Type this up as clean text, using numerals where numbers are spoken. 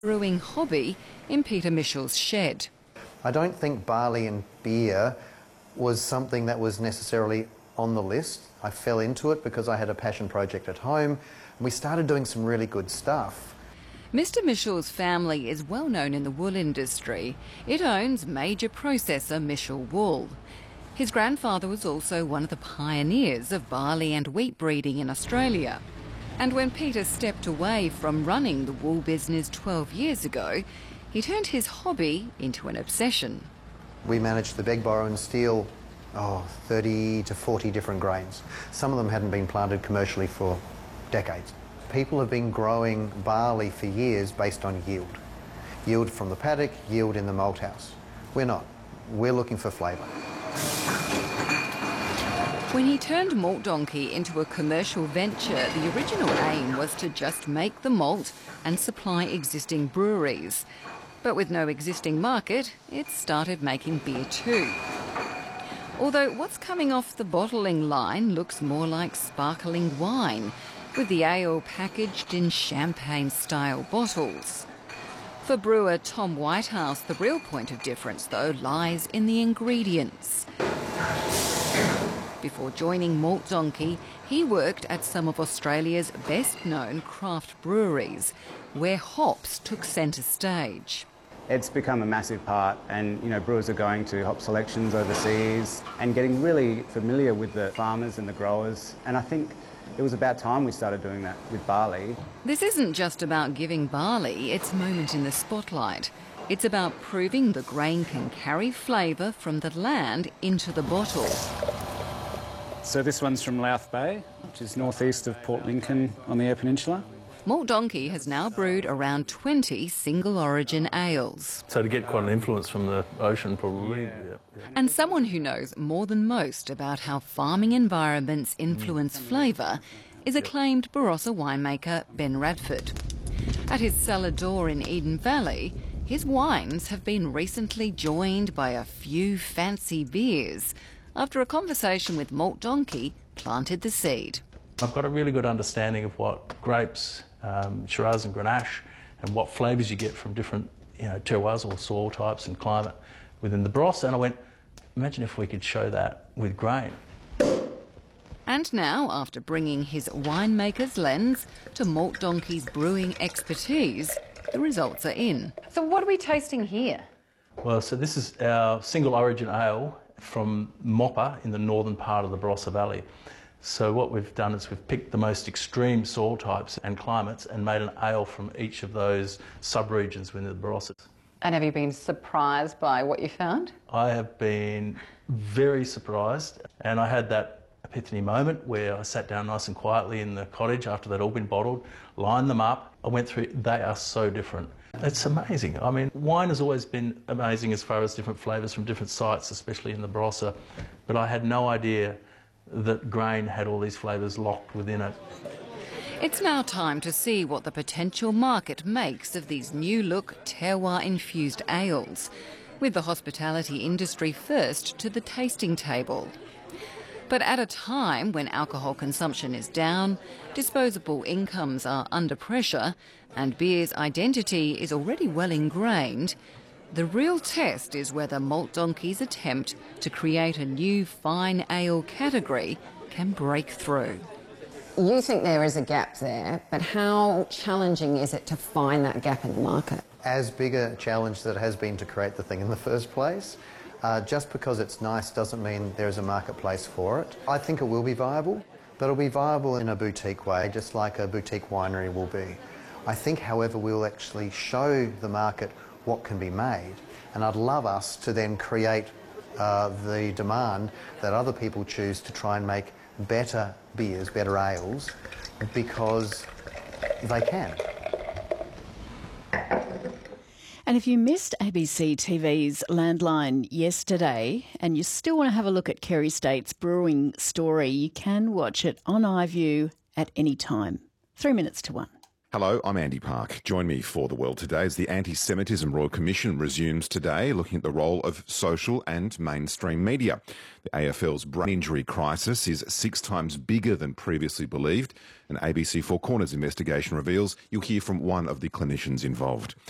brewing hobby in Peter Mitchell's shed. I don't think barley and beer was something that was necessarily on the list. I fell into it because I had a passion project at home, and we started doing some really good stuff. Mr Mitchell's family is well known in the wool industry. It owns major processor Mitchell Wool. His grandfather was also one of the pioneers of barley and wheat breeding in Australia. And when Peter stepped away from running the wool business 12 years ago, he turned his hobby into an obsession. We managed to beg, borrow and steal 30 to 40 different grains. Some of them hadn't been planted commercially for decades. People have been growing barley for years based on yield. Yield from the paddock, yield in the malt house. We're not. We're looking for flavour. When he turned Malt Donkey into a commercial venture, the original aim was to just make the malt and supply existing breweries. But with no existing market, it started making beer too. Although what's coming off the bottling line looks more like sparkling wine, with the ale packaged in champagne-style bottles. For brewer Tom Whitehouse, the real point of difference, though, lies in the ingredients. Before joining Malt Donkey, he worked at some of Australia's best-known craft breweries, where hops took centre stage. It's become a massive part, and brewers are going to hop selections overseas and getting really familiar with the farmers and the growers, and I think it was about time we started doing that with barley. This isn't just about giving barley its moment in the spotlight. It's about proving the grain can carry flavour from the land into the bottle. So this one's from Louth Bay, which is northeast of Port Lincoln on the Eyre Peninsula. Malt Donkey has now brewed around 20 single-origin ales. So to get quite an influence from the ocean, probably. Yeah. And someone who knows more than most about how farming environments influence flavour is acclaimed Barossa winemaker Ben Radford. At his cellar door in Eden Valley, his wines have been recently joined by a few fancy beers after a conversation with Malt Donkey planted the seed. I've got a really good understanding of what grapes, Shiraz and Grenache, and what flavours you get from different terroirs or soil types and climate within the Barossa, and I went, imagine if we could show that with grain. And now, after bringing his winemaker's lens to Malt Donkey's brewing expertise, the results are in. So what are we tasting here? Well, so this is our single origin ale from Mopper in the northern part of the Barossa Valley. So what we've done is we've picked the most extreme soil types and climates and made an ale from each of those sub-regions within the Barossa. And have you been surprised by what you found? I have been very surprised, and I had that epiphany moment where I sat down nice and quietly in the cottage after they'd all been bottled, lined them up. I went through, they are so different. It's amazing. I mean, wine has always been amazing as far as different flavours from different sites, especially in the Barossa, but I had no idea that grain had all these flavours locked within it. It's now time to see what the potential market makes of these new-look terroir-infused ales, with the hospitality industry first to the tasting table. But at a time when alcohol consumption is down, disposable incomes are under pressure, and beer's identity is already well ingrained, the real test is whether Malt Donkey's attempt to create a new fine ale category can break through. You think there is a gap there, but how challenging is it to find that gap in the market? As big a challenge that it has been to create the thing in the first place. Just because it's nice doesn't mean there is a marketplace for it. I think it will be viable, but it'll be viable in a boutique way, just like a boutique winery will be. I think, however, we'll actually show the market what can be made, and I'd love us to then create the demand that other people choose to try and make better beers, better ales, because they can. And if you missed ABC TV's Landline yesterday and you still want to have a look at Kerry State's brewing story, you can watch it on iView at any time. 3 minutes to 1. Hello, I'm Andy Park. Join me for The World Today as the Anti-Semitism Royal Commission resumes today, looking at the role of social and mainstream media. The AFL's brain injury crisis is 6 times bigger than previously believed. An ABC Four Corners investigation reveals you'll hear from one of the clinicians involved.